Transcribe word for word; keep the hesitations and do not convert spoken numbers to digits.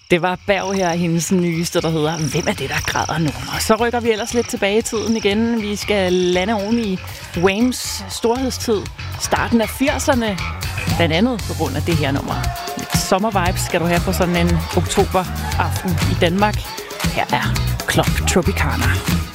Det var Berg her, hendes nyeste, der hedder Hvem er det, der græder nu? Og så rykker vi ellers lidt tilbage i tiden igen. Vi skal lande oven i Whames storhedstid. Starten af firserne. Blandt andet på grund af det her nummer. Sommervibes skal du have på sådan en oktoberaften i Danmark. Her er Club Tropicana.